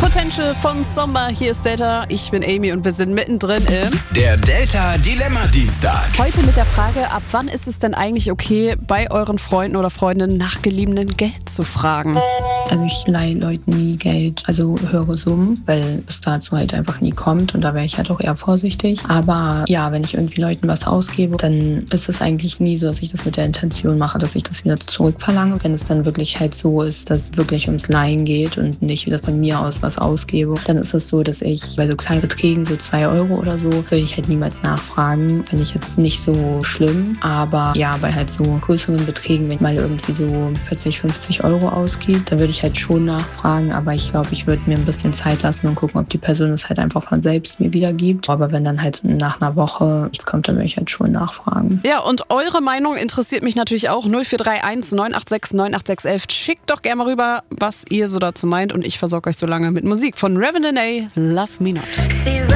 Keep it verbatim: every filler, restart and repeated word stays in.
Potential von Sommer. Hier ist Delta. Ich bin Amy und wir sind mittendrin im Der Delta Dilemma Dienstag. Heute mit der Frage, ab wann ist es denn eigentlich okay, bei euren Freunden oder Freundinnen nach geliehenem Geld zu fragen? Also ich leihe Leuten nie Geld, also höhere Summen, weil es dazu halt einfach nie kommt und da wäre ich halt auch eher vorsichtig. Aber ja, wenn ich irgendwie Leuten was ausgebe, dann ist es eigentlich nie so, dass ich das mit der Intention mache, dass ich das wieder zurückverlange. Wenn es dann wirklich halt so ist, dass es wirklich ums Leihen geht und nicht wieder von mir aus was ausgebe, dann ist es so, dass ich bei so kleinen Beträgen, so zwei Euro oder so, würde ich halt niemals nachfragen. Finde ich jetzt nicht so schlimm. Aber ja, bei halt so größeren Beträgen, wenn ich mal irgendwie so vierzig, fünfzig Euro ausgibt, dann würde ich halt schon nachfragen. Aber ich glaube, ich würde mir ein bisschen Zeit lassen und gucken, ob die Person es halt einfach von selbst mir wieder gibt. Aber wenn dann halt nach einer Woche nichts kommt, dann würde ich halt schon nachfragen. Ja, und eure Meinung interessiert mich natürlich auch. null vier drei eins neun acht sechs neun acht sechs eins eins. Schickt doch gerne mal rüber, was ihr so dazu meint. Und ich versorge euch so lange mit Musik von Reverend A, Love Me Not.